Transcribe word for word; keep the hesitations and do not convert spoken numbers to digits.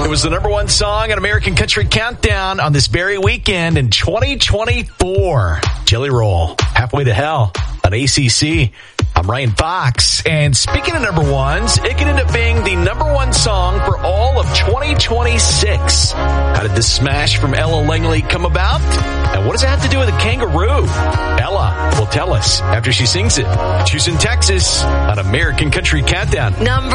It was the number one song on American Country Countdown on this very weekend in twenty twenty-four. Jelly Roll, Halfway to Hell on A C C. I'm Ryan Fox. And speaking of number ones, it could end up being the number one song for all of twenty twenty-six. How did this smash from Ella Langley come about? And what does it have to do with a kangaroo? Ella will tell us after she sings it. Houston, Texas on American Country Countdown. Number